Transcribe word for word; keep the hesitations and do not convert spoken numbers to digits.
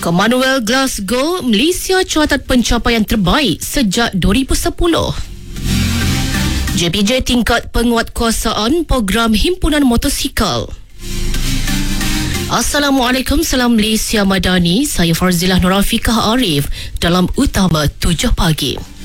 Commonwealth Glasgow, Malaysia catat pencapaian terbaik sejak dua ribu sepuluh. J P J tingkat penguatkuasaan program himpunan motosikal. Assalamualaikum, salam Malaysia Madani. Saya Farzilah Nurafiqah Arif dalam Utama tujuh pagi.